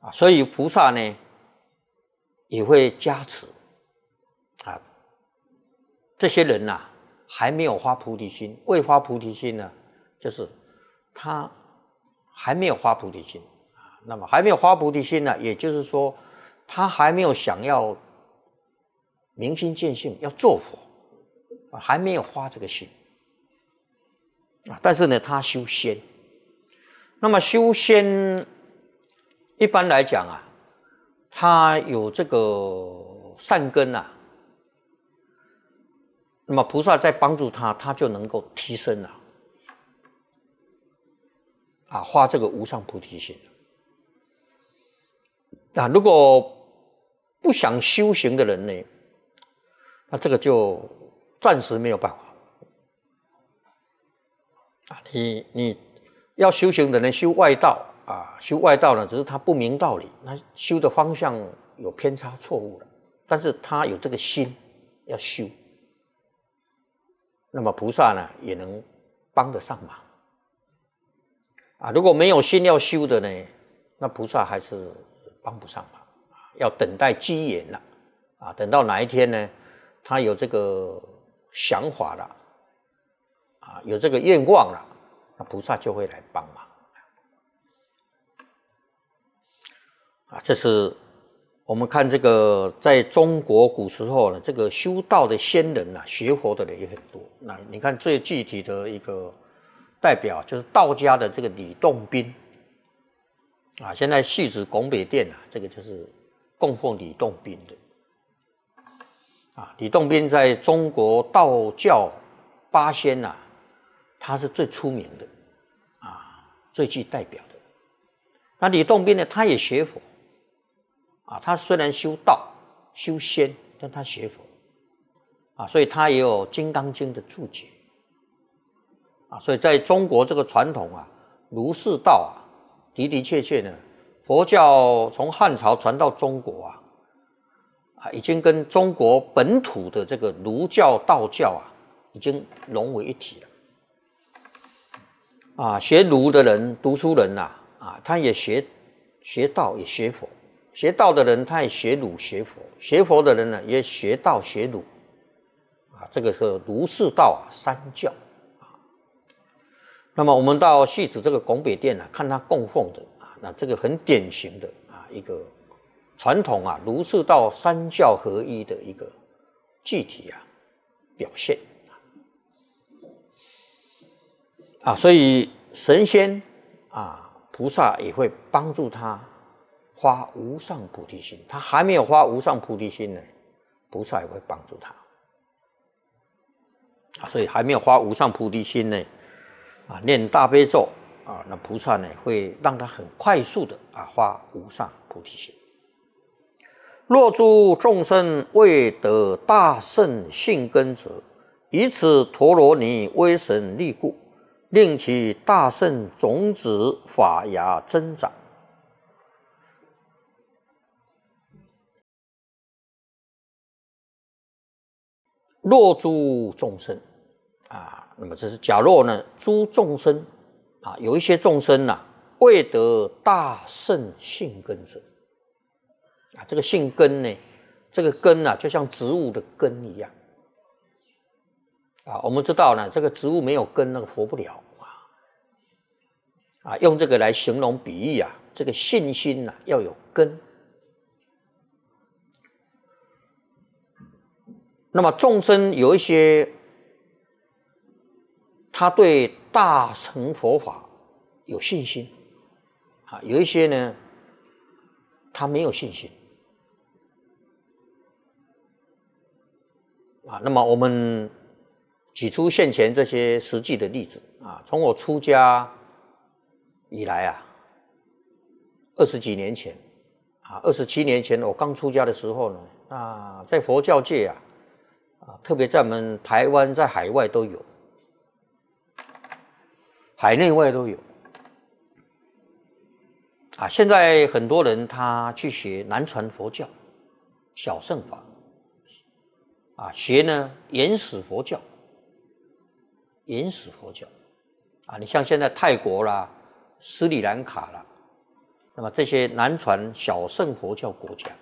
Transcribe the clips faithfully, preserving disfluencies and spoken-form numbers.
啊，所以菩萨呢也会加持啊。这些人呐、啊，还没有发菩提心，未发菩提心呢，就是他还没有发菩提心啊。那么还没有发菩提心呢，也就是说，他还没有想要明心见性，要做佛啊，还没有发这个心啊。但是呢，他修仙。那么修仙，一般来讲啊，他有这个善根啊。那么菩萨在帮助他，他就能够提升了，啊，发这个无上菩提心。啊，如果不想修行的人呢，那这个就暂时没有办法。啊，你你要修行的人修外道啊，修外道呢，只是他不明道理，那修的方向有偏差错误了，但是他有这个心要修。那么菩萨呢也能帮得上忙啊。如果没有心要修的呢，那菩萨还是帮不上忙，要等待机缘了啊。等到哪一天呢，他有这个想法了啊，有这个愿望了，那菩萨就会来帮忙啊。这是我们看这个，在中国古时候呢，这个修道的仙人啊，学佛的人也很多。那你看最具体的一个代表就是道家的这个李洞宾啊，现在戏子拱北殿啊，这个就是供奉李洞宾的啊。李洞宾在中国道教八仙啊，他是最出名的啊，最具代表的。那李洞宾呢，他也学佛。啊，他虽然修道修仙，但他学佛啊，所以他也有《金刚经》的注解啊。所以在中国这个传统啊，儒释道啊，的的确确呢，佛教从汉朝传到中国啊，啊，已经跟中国本土的这个儒教、道教啊，已经融为一体了。啊，学儒的人、读书人呐、啊，啊，他也学学道，也学佛。学道的人，他也学儒学佛；学佛的人呢，也学道学儒，啊，这个是儒释道啊三教啊。那么我们到戏子这个拱北殿啊，看他供奉的啊，那这个很典型的啊一个传统啊儒释道三教合一的一个具体啊表现啊，所以神仙啊菩萨也会帮助他发无上菩提心，他还没有发无上菩提心呢，菩萨也会帮助他啊。所以还没有发无上菩提心呢，啊，念大悲咒啊，那菩萨呢会让他很快速的啊发无上菩提心。若诸众生未得大圣性根者，以此陀罗尼威神力故，令其大圣种子法芽增长。若诸众生啊，那么这是假若呢，诸众生啊，有一些众生呐、啊，未得大圣性根者啊，这个性根呢，这个根啊，就像植物的根一样啊。我们知道呢，这个植物没有根，那个活不了啊。啊，用这个来形容比喻啊，这个信心呐、啊，要有根。那么众生有一些，他对大乘佛法有信心啊，有一些呢，他没有信心啊。那么我们举出现前这些实际的例子啊，从我出家以来啊，二十几年前啊，二十七年前我刚出家的时候呢，啊，在佛教界啊。啊，特别在我们台湾，在海外都有，海内外都有。啊，现在很多人他去学南传佛教、小乘法，啊，学呢原始佛教，原始佛教，啊，你像现在泰国啦、斯里兰卡啦， 那么这些南传小乘佛教国家，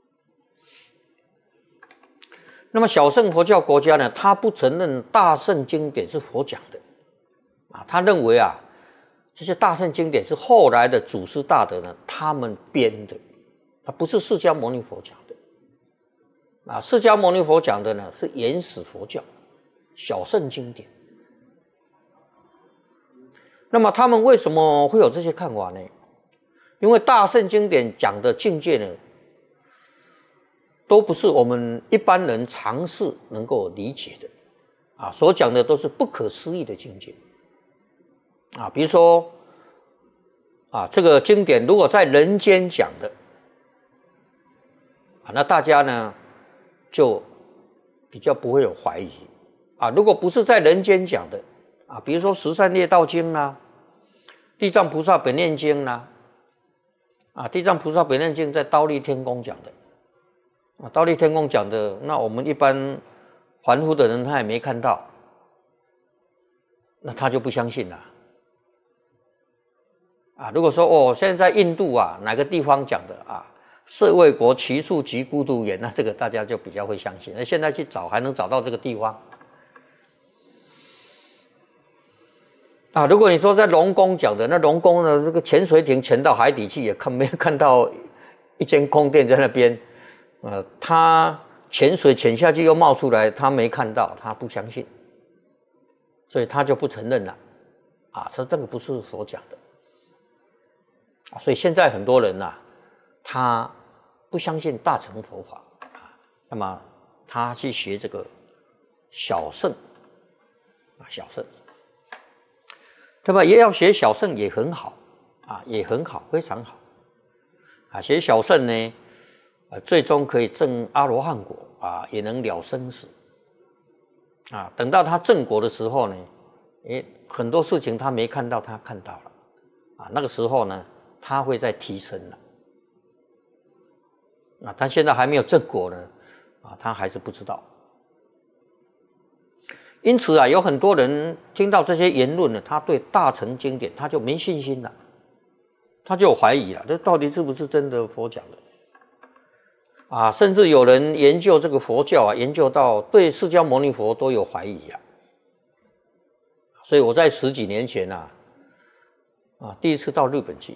那么小乘佛教国家呢，他不承认大乘经典是佛讲的啊，他认为啊，这些大乘经典是后来的祖师大德呢他们编的，它不是释迦牟尼佛讲的啊，释迦牟尼佛讲的呢是原始佛教小乘经典。那么他们为什么会有这些看法呢？因为大乘经典讲的境界呢，都不是我们一般人常识能够理解的啊，所讲的都是不可思议的境界啊。比如说啊，这个经典如果在人间讲的啊，那大家呢就比较不会有怀疑啊。如果不是在人间讲的啊，比如说《十善业道经》啦，《地藏菩萨本愿经》啦。啊，地藏菩萨本愿经在忉利天宫讲的，啊，忉利天宫讲的，那我们一般凡夫的人他也没看到，那他就不相信了。啊，如果说哦，现在在印度啊，哪个地方讲的啊，舍卫国祇树及孤独园，那这个大家就比较会相信。那现在去找还能找到这个地方。啊，如果你说在龙宫讲的，那龙宫呢，这个潜水艇潜到海底去也看没有看到一间宫殿在那边，呃，他潜水潜下去又冒出来，他没看到，他不相信，所以他就不承认了，啊，说这个不是佛讲的，啊，所以现在很多人呐、啊，他不相信大乘佛法，啊，那么他去学这个小乘，啊，小乘。对吧？也要学小乘也很好啊，也很好，非常好啊。学小乘呢，呃，最终可以证阿罗汉果啊，也能了生死啊。等到他证果的时候呢，诶，很多事情他没看到，他看到了啊。那个时候呢，他会再提升了啊。他现在还没有证果呢啊，他还是不知道。因此啊，有很多人听到这些言论呢，他对大乘经典他就没信心了，他就有怀疑了，这到底是不是真的佛讲的啊？甚至有人研究这个佛教啊，研究到对释迦牟尼佛都有怀疑啊。所以我在十几年前啊，啊第一次到日本去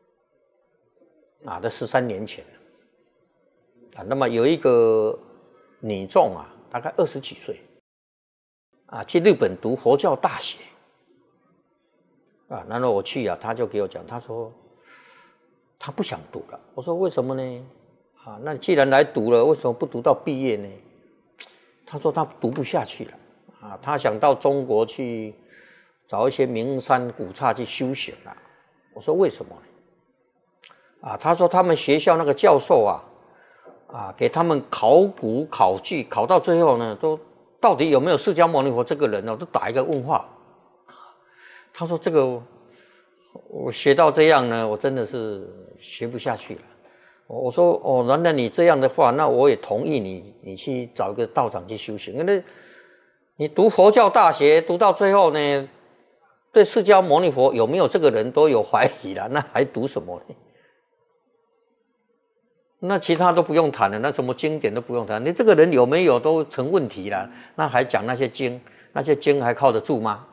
啊，这十三年前啊，那么有一个女众啊，大概二十几岁。啊，去日本读佛教大学啊，然后我去啊，他就给我讲，他说他不想读了。我说为什么呢？啊，那既然来读了，为什么不读到毕业呢？他说他读不下去了啊，他想到中国去找一些名山古刹去修行了。我说为什么呢？啊，他说他们学校那个教授啊，啊，给他们考古考据，考到最后呢，都。到底有没有释迦牟尼佛这个人呢？都打一个问号。他说：“这个我学到这样呢，我真的是学不下去了。”我说：“哦，难道你这样的话，那我也同意你，你去找一个道场去修行。因为你读佛教大学，读到最后呢，对释迦牟尼佛有没有这个人都有怀疑了，那还读什么呢？那其他都不用谈了，那什么经典都不用谈，你这个人有没有都成问题了，那还讲那些经，那些经还靠得住吗？”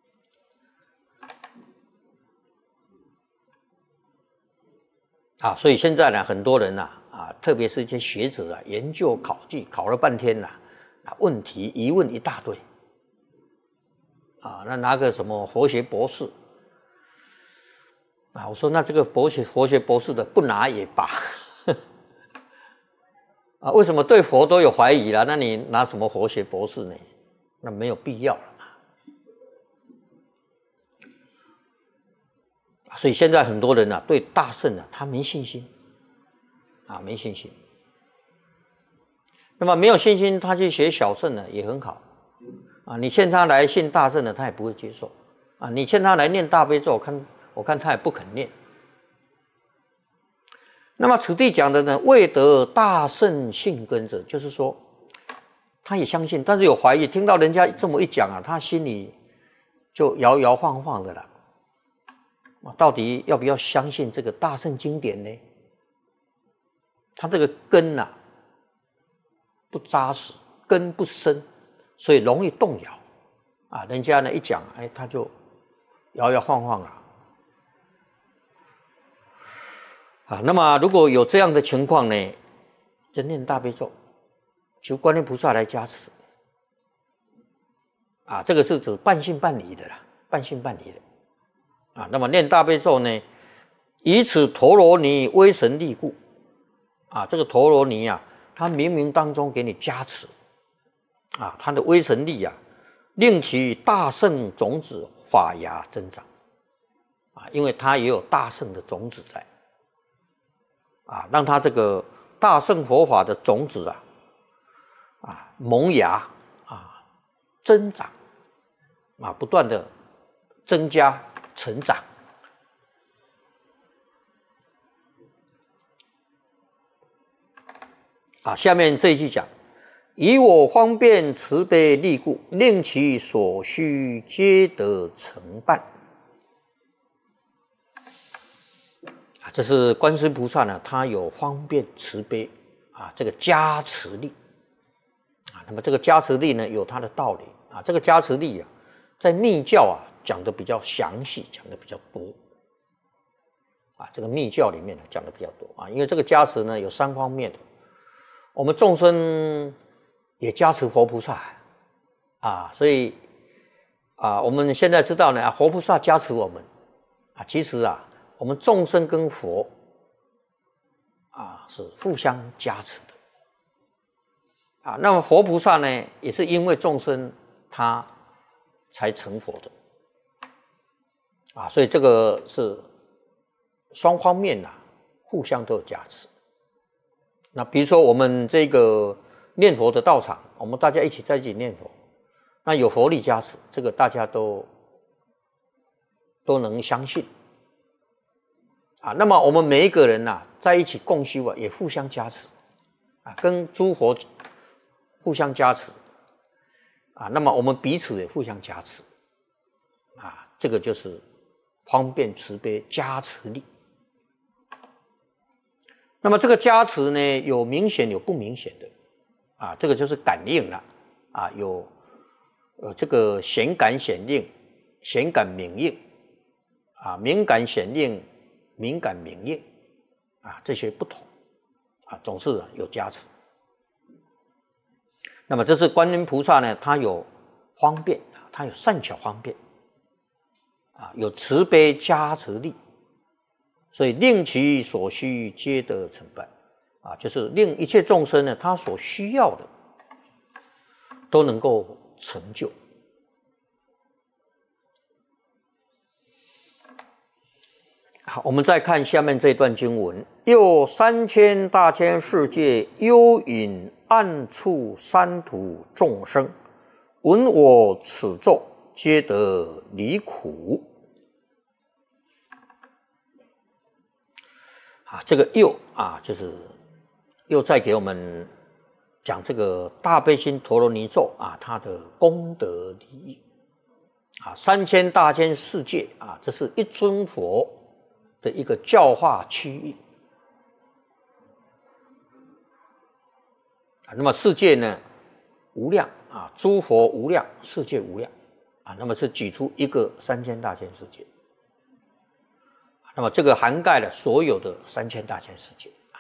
啊，所以现在呢，很多人呐、啊，啊，特别是一些学者啊，研究考据，考了半天呐、啊，啊，问题疑问一大堆，啊，那拿个什么佛学博士，啊，我说那这个佛学佛学博士的不拿也罢。啊，为什么对佛都有怀疑了？那你拿什么佛学博士呢？那没有必要了嘛。所以现在很多人啊，对大乘啊，他没信心，啊，没信心。那么没有信心，他去学小乘呢，也很好。啊，你劝他来信大乘呢，他也不会接受。啊，你劝他来念大悲咒，我看我看他也不肯念。那么此地讲的呢，未得大乘信根者，就是说，他也相信，但是有怀疑。听到人家这么一讲啊，他心里就摇摇晃晃的了。 到底要不要相信这个大圣经典呢？它这个根呐、啊、不扎实，根不深，所以容易动摇啊。人家呢一讲，哎，他就摇摇晃晃啊。啊，那么如果有这样的情况呢，就念大悲咒，求观音菩萨来加持。啊，这个是指半信半疑的啦，半信半疑的。啊，那么念大悲咒呢，以此陀罗尼威神力故。啊，这个陀罗尼啊，它冥冥当中给你加持，啊，它的威神力啊，令其大圣种子发芽增长。啊，因为它也有大圣的种子在。啊，让它这个大乘佛法的种子啊，啊萌芽啊增长啊，不断的增加成长。啊，下面这一句讲：以我方便慈悲力故，令其所需皆得成办。这是观世音菩萨呢，他有方便慈悲啊，这个加持力啊。那么这个加持力呢，有它的道理啊。这个加持力啊，在密教啊讲的比较详细，讲的比较多啊。这个密教里面呢讲的比较多啊，因为这个加持呢有三方面的。我们众生也加持佛菩萨啊，所以啊，我们现在知道呢，佛菩萨加持我们啊，其实啊。我们众生跟佛啊是互相加持的啊。那么佛菩萨呢，也是因为众生他才成佛的啊，所以这个是双方面呐、啊，互相都有加持。那比如说我们这个念佛的道场，我们大家一起在一起念佛，那有佛力加持，这个大家都都能相信。啊，那么我们每一个人呐、啊，在一起共修啊，也互相加持，啊，跟诸佛互相加持，啊，那么我们彼此也互相加持，啊，这个就是方便慈悲加持力。那么这个加持呢，有明显有不明显的，啊，这个就是感应了，啊，有呃这个显感显应，显感明应，啊，敏感显应。敏感明应啊，这些不同啊，总是有加持。那么这是观音菩萨呢，他有方便啊，他有善巧方便啊，有慈悲加持力，所以令其所需皆得成办啊，就是令一切众生呢，他所需要的都能够成就。好，我们再看下面这段经文：又三千大千世界幽隐暗处三途众生，闻我此咒，皆得离苦。啊，这个又啊，就是又再给我们讲这个大悲心陀罗尼咒啊，它的功德利益啊，三千大千世界啊，这是一尊佛的一个教化区域啊。那么世界呢无量啊，诸佛无量，世界无量啊。那么是举出一个三千大千世界，那么这个涵盖了所有的三千大千世界啊。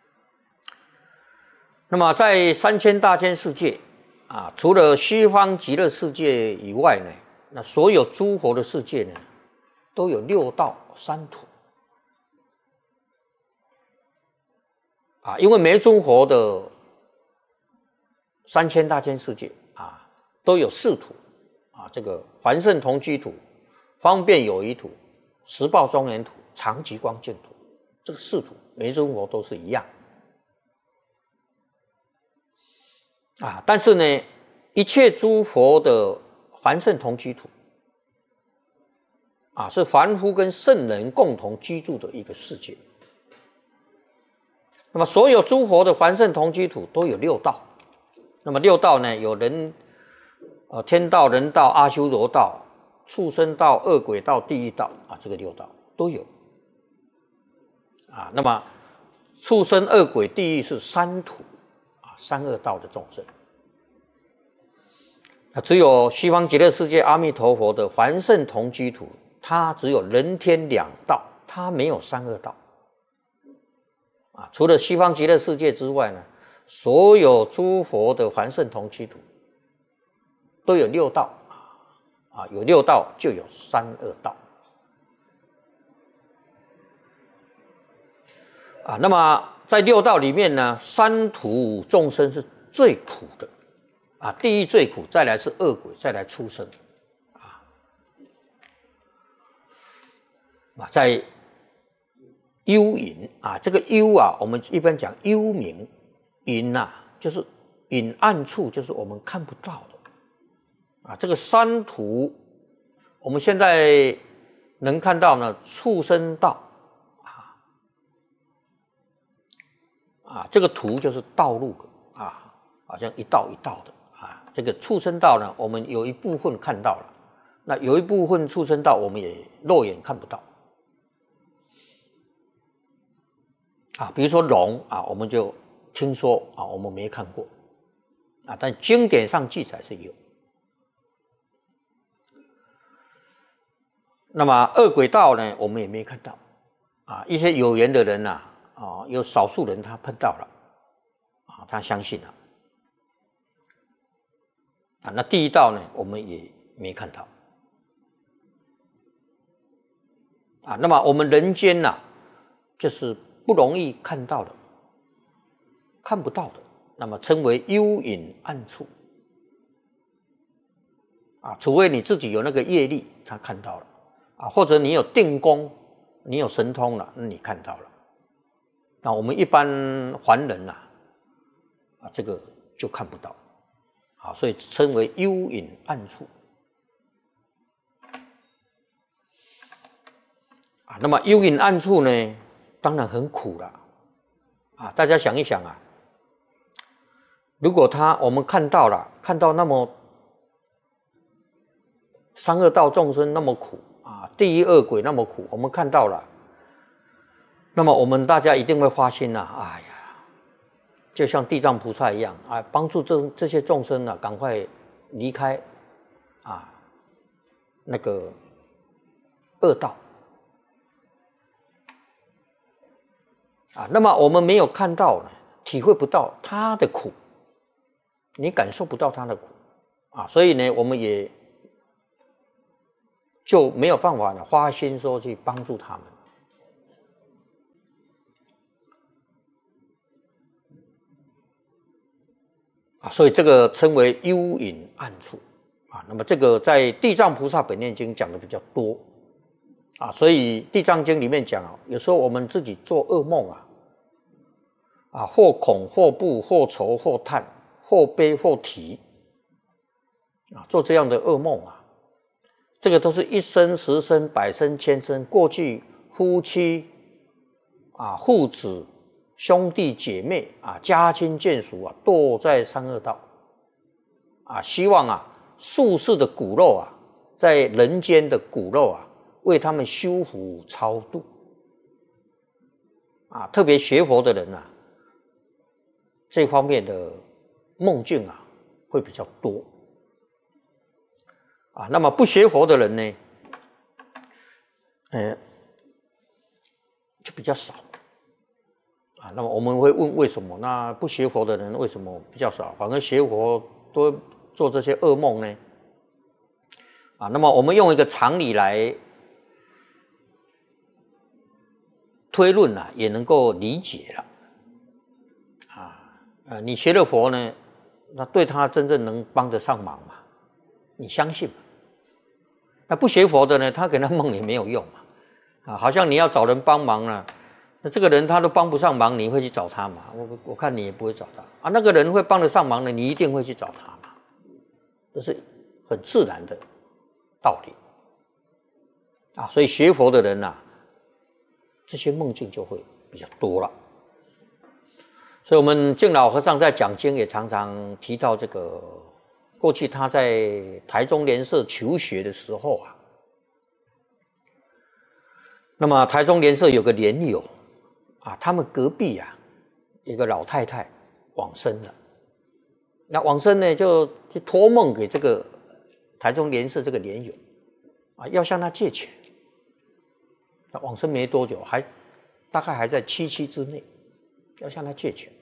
那么在三千大千世界啊，除了西方极乐世界以外呢，那所有诸佛的世界呢，都有六道三途。啊，因为每尊佛的三千大千世界啊，都有四土啊，这个凡圣同居土、方便有余土、十报庄严土、常寂光净土，这个四土每尊佛都是一样啊。但是呢，一切诸佛的凡圣同居土啊，是凡夫跟圣人共同居住的一个世界。那么所有诸佛的凡圣同居土都有六道，那么六道呢，有人呃天道、人道、阿修罗道、畜生道、恶鬼道、地狱道啊，这个六道都有啊。那么畜生、恶鬼、地狱是三途啊，三恶道的众生。那只有西方极乐世界阿弥陀佛的凡圣同居土，它只有人天两道，它没有三恶道啊。除了西方极乐世界之外呢，所有诸佛的凡圣同居土都有六道啊，有六道就有三恶道啊。那么在六道里面呢，三途众生是最苦的啊，地狱最苦，再来是恶鬼，再来畜生啊。啊，在幽隐啊，这个幽啊，我们一般讲幽冥，隐啊，就是隐暗处，就是我们看不到的啊。这个三途，我们现在能看到呢，畜生道啊，啊，这个途就是道路啊，好像一道一道的啊。这个畜生道呢，我们有一部分看到了，那有一部分畜生道我们也肉眼看不到。啊，比如说龙啊，我们就听说啊，我们没看过啊，但经典上记载是有。那么恶鬼道呢，我们也没看到啊。一些有缘的人呐，啊，有少数人他碰到了啊，他相信了啊。那地狱道呢，我们也没看到啊。那么我们人间呐，就是不容易看到的，看不到的，那么称为幽隐暗处啊。除非你自己有那个业力，他看到了啊，或者你有定功，你有神通了，那你看到了。那我们一般凡人呐，啊，这个就看不到啊，所以称为幽隐暗处啊。那么幽隐暗处呢，当然很苦了啊！大家想一想啊，如果他我们看到了，看到那么三恶道众生那么苦啊，地狱恶鬼那么苦，我们看到了，那么我们大家一定会发心呐、啊，哎呀，就像地藏菩萨一样啊，帮助这这些众生啊，赶快离开啊那个恶道。啊，那么我们没有看到，体会不到他的苦，你感受不到他的苦啊，所以呢，我们也就没有办法呢，花心说去帮助他们啊，所以这个称为幽隐暗处啊。那么这个在《地藏菩萨本愿经》讲的比较多。啊，所以《地藏经》里面讲啊，有时候我们自己做噩梦啊，啊，或恐或怖或愁或叹或悲或啼，啊，做这样的噩梦啊，这个都是一生、十生、百生、千生，过去夫妻啊、父子、兄弟姐妹啊、家亲眷属啊，堕在三恶道啊，希望啊，宿世的骨肉啊，在人间的骨肉啊，为他们修福超度啊，特别学佛的人啊，这方面的梦境啊会比较多啊。那么不学佛的人呢，呃，就比较少啊。那么我们会问为什么？那不学佛的人为什么比较少？反而学佛都做这些噩梦呢？啊，那么我们用一个常理来推论啊，也能够理解了啊。呃，你学了佛呢，那对他真正能帮得上忙吗？你相信吗？那不学佛的呢，他给他梦也没有用嘛。啊，好像你要找人帮忙了，那这个人他都帮不上忙，你会去找他吗？我我看你也不会找他啊。那个人会帮得上忙的，你一定会去找他嘛。这是很自然的道理啊。所以学佛的人呐、啊，这些梦境就会比较多了。所以我们净老和尚在讲经也常常提到这个，过去他在台中莲社求学的时候啊， 那么台中联社有个联友啊，他们隔壁啊有个老太太往生了，那往生呢就就托梦给这个台中联社这个联友啊，要向他借钱。那往生没多久，还大概还在七七之内，要向他借钱。